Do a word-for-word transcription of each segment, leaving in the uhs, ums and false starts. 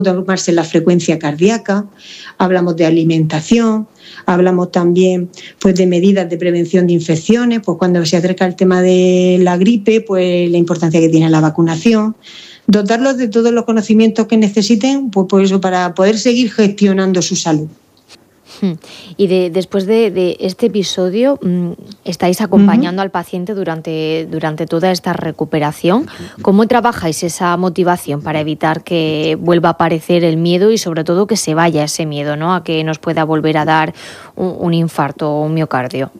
tomarse la frecuencia cardíaca, hablamos de alimentación, hablamos también pues, de medidas de prevención de infecciones, pues cuando se acerca el tema de la gripe, pues la importancia que tiene la vacunación, dotarlos de todos los conocimientos que necesiten pues, por eso, para poder seguir gestionando su salud. Y de, después de, de este episodio, estáis acompañando uh-huh. al paciente durante, durante toda esta recuperación. ¿Cómo trabajáis esa motivación para evitar que vuelva a aparecer el miedo y sobre todo que se vaya ese miedo, ¿no? A que nos pueda volver a dar un, un infarto o un miocardio?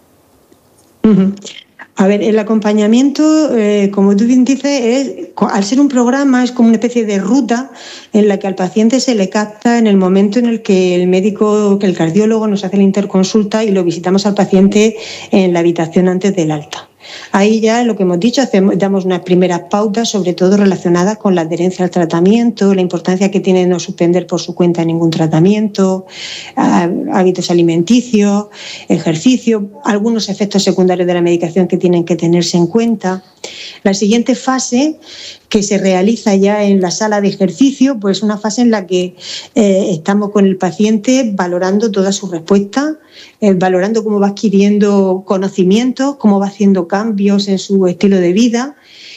Uh-huh. A ver, el acompañamiento, eh, como tú bien dices, es, al ser un programa es como una especie de ruta en la que al paciente se le capta en el momento en el que el médico, que el cardiólogo nos hace la interconsulta y lo visitamos al paciente en la habitación antes del alta. Ahí ya lo que hemos dicho, hacemos, damos unas primeras pautas, sobre todo relacionadas con la adherencia al tratamiento, la importancia que tiene no suspender por su cuenta ningún tratamiento, hábitos alimenticios, ejercicio, algunos efectos secundarios de la medicación que tienen que tenerse en cuenta. La siguiente fase, que se realiza ya en la sala de ejercicio, pues una fase en la que eh, estamos con el paciente valorando toda su respuesta, eh, valorando cómo va adquiriendo conocimientos, cómo va haciendo cambios en su estilo de vida,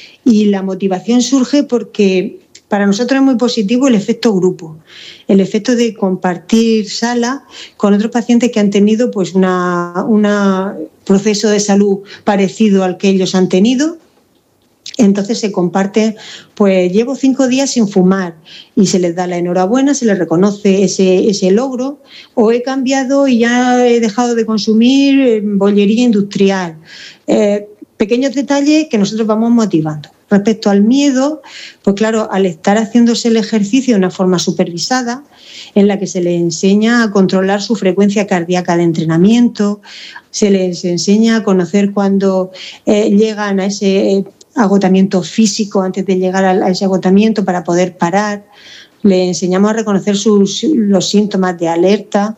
y la motivación surge porque para nosotros es muy positivo el efecto grupo, el efecto de compartir sala con otros pacientes que han tenido pues una, una proceso de salud parecido al que ellos han tenido. Entonces se comparte, pues llevo cinco días sin fumar y se les da la enhorabuena, se les reconoce ese, ese logro, o he cambiado y ya he dejado de consumir bollería industrial. Eh, pequeños detalles que nosotros vamos motivando. Respecto al miedo, pues claro, al estar haciéndose el ejercicio de una forma supervisada, en la que se les enseña a controlar su frecuencia cardíaca de entrenamiento, se les enseña a conocer cuando eh, llegan a ese agotamiento físico antes de llegar a ese agotamiento para poder parar. Le enseñamos a reconocer sus, los síntomas de alerta,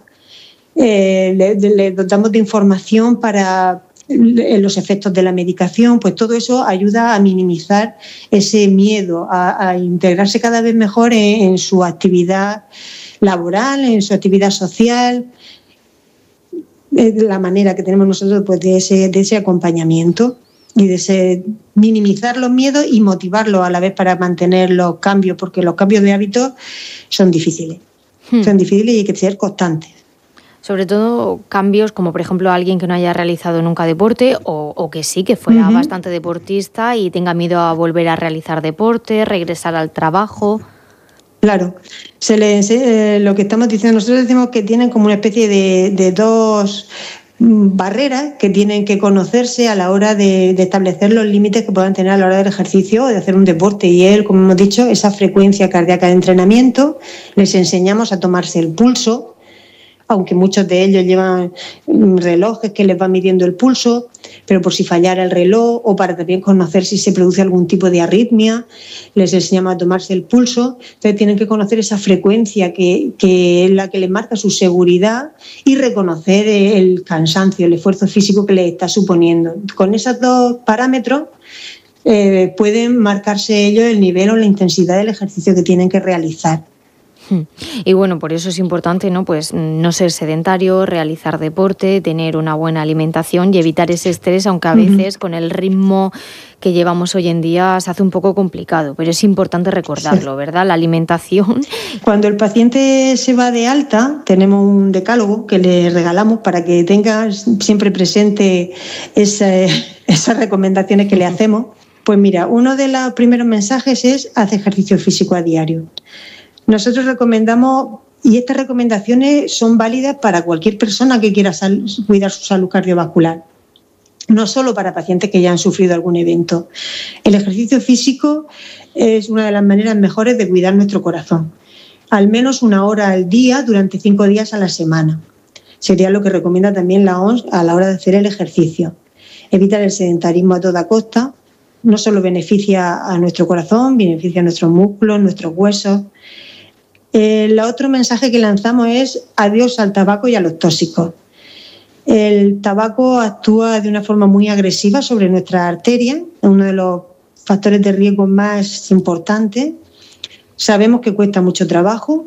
eh, le, le dotamos de información para los efectos de la medicación, pues todo eso ayuda a minimizar ese miedo, a, a integrarse cada vez mejor en, en su actividad laboral, en su actividad social, de la manera que tenemos nosotros pues, de, ese, de ese acompañamiento y de ese, minimizar los miedos y motivarlos a la vez para mantener los cambios, porque los cambios de hábitos son difíciles, hmm. son difíciles y hay que ser constantes. Sobre todo cambios como, por ejemplo, alguien que no haya realizado nunca deporte o, o que sí, que fuera uh-huh. bastante deportista y tenga miedo a volver a realizar deporte, regresar al trabajo. Claro, se les, eh, lo que estamos diciendo, nosotros decimos que tienen como una especie de, de dos barreras que tienen que conocerse a la hora de, de establecer los límites que puedan tener a la hora del ejercicio o de hacer un deporte, y él, como hemos dicho, esa frecuencia cardíaca de entrenamiento. Les enseñamos a tomarse el pulso, aunque muchos de ellos llevan relojes que les van midiendo el pulso, pero por si fallara el reloj o para también conocer si se produce algún tipo de arritmia, les enseñamos a tomarse el pulso. Entonces tienen que conocer esa frecuencia que, que es la que les marca su seguridad y reconocer el cansancio, el esfuerzo físico que les está suponiendo. Con esos dos parámetros eh, pueden marcarse ellos el nivel o la intensidad del ejercicio que tienen que realizar. Y bueno, por eso es importante, ¿no? Pues no ser sedentario, realizar deporte, tener una buena alimentación y evitar ese estrés, aunque a veces uh-huh. con el ritmo que llevamos hoy en día se hace un poco complicado, pero es importante recordarlo, sí. ¿verdad? La alimentación. Cuando el paciente se va de alta, tenemos un decálogo que le regalamos para que tenga siempre presente esa, esas recomendaciones que le hacemos. Pues mira, uno de los primeros mensajes es: haz ejercicio físico a diario. Nosotros recomendamos, y estas recomendaciones son válidas para cualquier persona que quiera sal, cuidar su salud cardiovascular, no solo para pacientes que ya han sufrido algún evento. El ejercicio físico es una de las maneras mejores de cuidar nuestro corazón. Al menos una hora al día durante cinco días a la semana. Sería lo que recomienda también la O M S a la hora de hacer el ejercicio. Evitar el sedentarismo a toda costa. No solo beneficia a nuestro corazón, beneficia a nuestros músculos, nuestros huesos. El otro mensaje que lanzamos es: adiós al tabaco y a los tóxicos. El tabaco actúa de una forma muy agresiva sobre nuestras arterias, es uno de los factores de riesgo más importantes, Sabemos que cuesta mucho trabajo,